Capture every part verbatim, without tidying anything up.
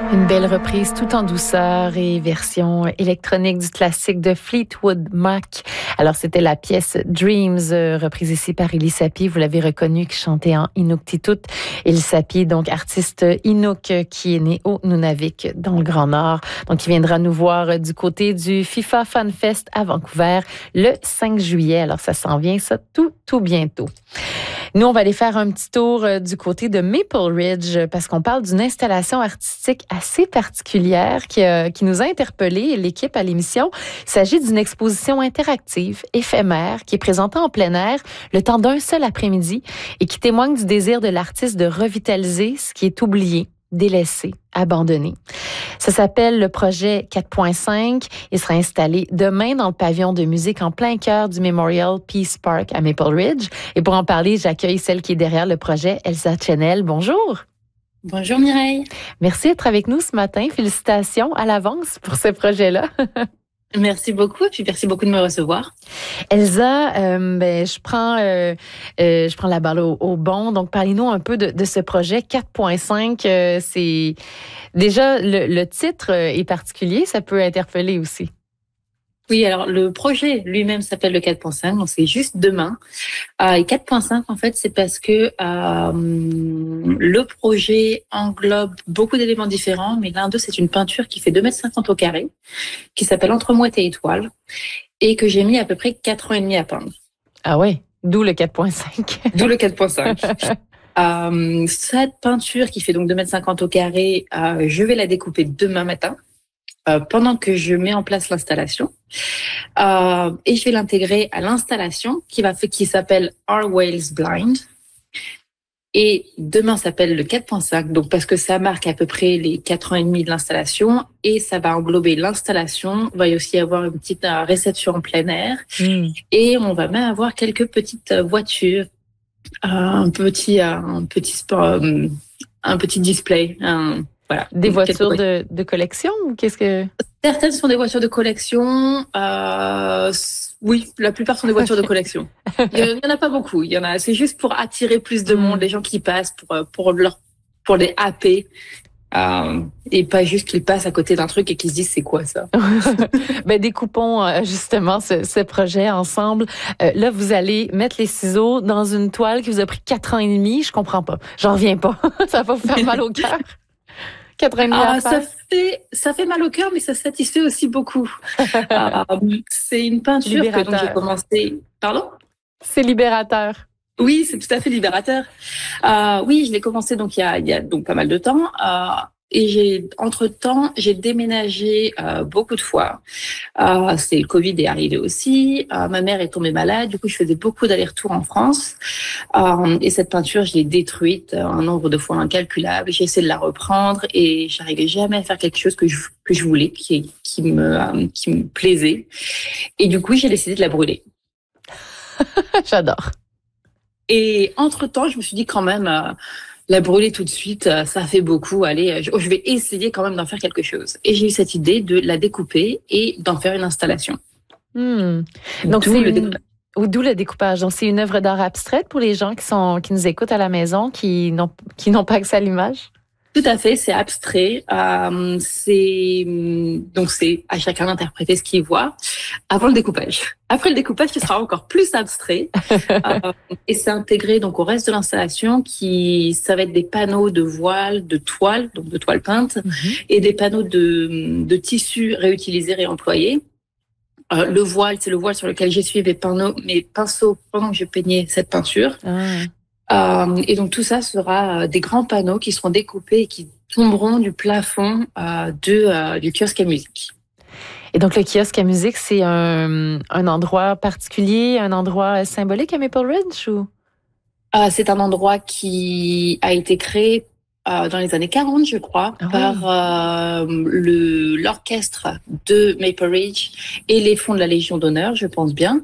Une belle reprise tout en douceur et version électronique du classique de Fleetwood Mac. Alors, c'était la pièce Dreams, euh, reprise ici par Élie Sapie. Vous l'avez reconnu, qui chantait en Inuktitut. Élie Sapie, donc artiste Inuk, qui est né au Nunavik, dans le Grand Nord. Donc, il viendra nous voir du côté du FIFA Fun Fest à Vancouver le cinq juillet. Alors, ça s'en vient, ça, tout, tout bientôt. Nous, on va aller faire un petit tour du côté de Maple Ridge parce qu'on parle d'une installation artistique assez particulière qui, euh, qui nous a interpellés, l'équipe à l'émission. Il s'agit d'une exposition interactive, éphémère, qui est présentée en plein air le temps d'un seul après-midi et qui témoigne du désir de l'artiste de revitaliser ce qui est oublié, délaissé, abandonné. Ça s'appelle le projet quatre point cinq. Il sera installé demain dans le pavillon de musique en plein cœur du Memorial Peace Park à Maple Ridge. Et pour en parler, j'accueille celle qui est derrière le projet, Elsa Chenel. Bonjour. Bonjour Mireille. Merci d'être avec nous ce matin. Félicitations à l'avance pour ce projet-là. Merci beaucoup et puis merci beaucoup de me recevoir. Elsa, euh, ben, je prends euh, euh, je prends la balle au, au bon. Donc, parlez-nous un peu de, de ce projet quatre point cinq. Euh, c'est déjà le, le titre est particulier, ça peut interpeller aussi. Oui, alors le projet lui-même s'appelle le quatre point cinq, donc c'est juste demain. Euh, et quatre point cinq, en fait, c'est parce que euh, le projet englobe beaucoup d'éléments différents, mais l'un d'eux, c'est une peinture qui fait deux mètres cinquante au carré, qui s'appelle Entre mouette et étoile, et que j'ai mis à peu près quatre ans et demi à peindre. Ah ouais, d'où le quatre point cinq. D'où le quatre point cinq. euh, cette peinture qui fait donc deux mètres cinquante au carré, euh, je vais la découper demain matin. Euh, pendant que je mets en place l'installation, euh, et je vais l'intégrer à l'installation qui va qui s'appelle Are Whales Blind, et demain s'appelle le quatre point cinq, donc parce que ça marque à peu près les quatre ans et demi de l'installation, et ça va englober l'installation. Il va y aussi avoir une petite euh, réception en plein air, mm. et on va même avoir quelques petites voitures, euh, un petit euh, un petit sport, euh, un petit display. Un, Voilà. Des voitures de, de collection ou qu'est-ce que... Certaines sont des voitures de collection. Euh, oui, la plupart sont des voitures de collection. Il y en a pas beaucoup. Il y en a. C'est juste pour attirer plus de monde, les gens qui passent pour pour leur pour les happer. Euh, et pas juste qu'ils passent à côté d'un truc et qu'ils se disent c'est quoi ça. Ben découpons euh, justement ce, ce projet ensemble. Euh, là, vous allez mettre les ciseaux dans une toile qui vous a pris quatre ans et demi. Je comprends pas. J'en reviens pas. Ça va vous faire mal au cœur. Ah, ça fait ça fait mal au cœur, mais ça satisfait aussi beaucoup. euh, c'est une peinture que donc j'ai commencé. Pardon? C'est libérateur. Oui, c'est tout à fait libérateur. Euh, oui, je l'ai commencé donc il y a il y a donc pas mal de temps. Euh, Et j'ai, entre-temps, j'ai déménagé euh, beaucoup de fois. Euh, c'est le Covid est arrivé aussi. Euh, ma mère est tombée malade. Du coup, je faisais beaucoup d'allers-retours en France. Euh, et cette peinture, je l'ai détruite un nombre de fois incalculable. J'ai essayé de la reprendre et j'arrivais jamais à faire quelque chose que je que je voulais, qui qui me euh, qui me plaisait. Et du coup, j'ai décidé de la brûler. J'adore. Et entre-temps, je me suis dit quand même. Euh, La brûler tout de suite, ça fait beaucoup. Allez, je vais essayer quand même d'en faire quelque chose. Et j'ai eu cette idée de la découper et d'en faire une installation. Mmh. Donc d'où c'est le une... Ou d'où le découpage. Donc c'est une œuvre d'art abstraite pour les gens qui sont qui nous écoutent à la maison, qui n'ont qui n'ont pas accès à l'image. Tout à fait, c'est abstrait. Euh, c'est donc c'est à chacun d'interpréter ce qu'il voit avant le découpage. Après le découpage, ce sera encore plus abstrait euh, et c'est intégré donc au reste de l'installation qui ça va être des panneaux de voile, de toile, donc de toile peinte, mm-hmm. et des panneaux de de tissus réutilisés, réemployés. Euh, le voile, c'est le voile sur lequel j'essuie mes pinceaux, mes pinceaux pendant que je peignais cette peinture. Ah. Euh, et donc tout ça sera des grands panneaux qui seront découpés et qui tomberont du plafond euh, de, euh, du kiosque à musique. Et donc le kiosque à musique, c'est un, un endroit particulier, un endroit symbolique à Maple Ridge ou? Euh, c'est un endroit qui a été créé euh, dans les années quarante, je crois, ah par oui. euh, le l'orchestre de Maple Ridge et les fonds de la Légion d'honneur, je pense bien.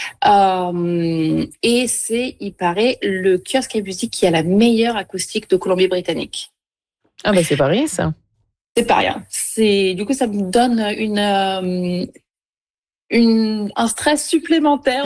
Euh, et c'est, il paraît, le kiosque à musique qui a la meilleure acoustique de Colombie-Britannique. Ah ben c'est pas rien ça. C'est pas rien. C'est du coup ça me donne une, euh, une un stress supplémentaire.